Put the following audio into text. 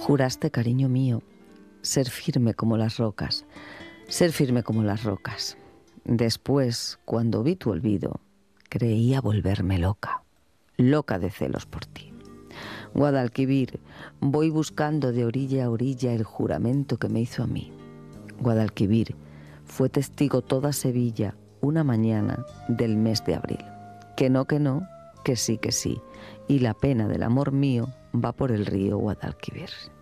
Juraste, cariño mío, ser firme como las rocas, ser firme como las rocas. Después, cuando vi tu olvido, creía volverme loca, loca de celos por ti. Guadalquivir, voy buscando de orilla a orilla el juramento que me hizo a mí. Guadalquivir, fue testigo toda Sevilla una mañana del mes de abril. Que no, que sí, y la pena del amor mío va por el río Guadalquivir.